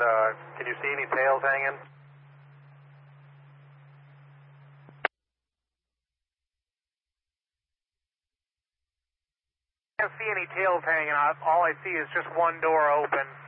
can you see any tails hanging? I can't see any tails hanging out. All I see is just one door open.